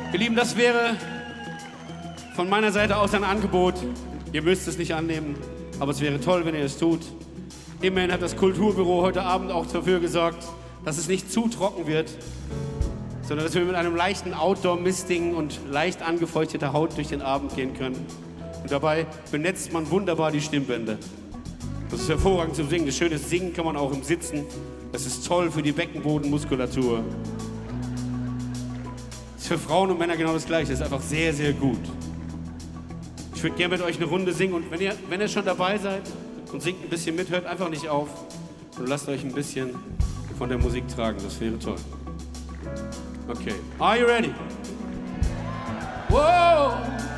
Ihr Lieben, das wäre von meiner Seite aus ein Angebot. Ihr müsst es nicht annehmen, aber es wäre toll, wenn ihr es tut. Immerhin hat das Kulturbüro heute Abend auch dafür gesorgt, dass es nicht zu trocken wird, sondern dass wir mit einem leichten Outdoor-Misting und leicht angefeuchteter Haut durch den Abend gehen können. Und dabei benetzt man wunderbar die Stimmbänder. Das ist hervorragend zum Singen. Das schöne Singen kann man auch im Sitzen. Das ist toll für die Beckenbodenmuskulatur. Das ist für Frauen und Männer genau das Gleiche. Das ist einfach sehr, sehr gut. Ich würde gerne mit euch eine Runde singen. Und wenn ihr schon dabei seid und singt ein bisschen mit, hört einfach nicht auf und lasst euch ein bisschen von der Musik tragen. Das wäre toll. Okay. Are you ready? Whoa!